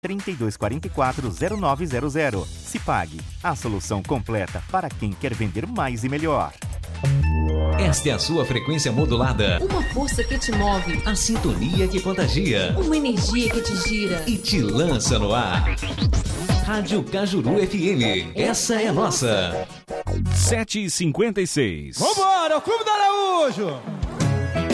3244-0900. Cipag, a solução completa para quem quer vender mais e melhor. Esta é a sua frequência modulada. Uma força que te move. A sintonia que contagia. Uma energia que te gira. E te lança no ar. Rádio Cajuru FM. Essa é a nossa. 7h56. Vambora, o Clube do Araújo!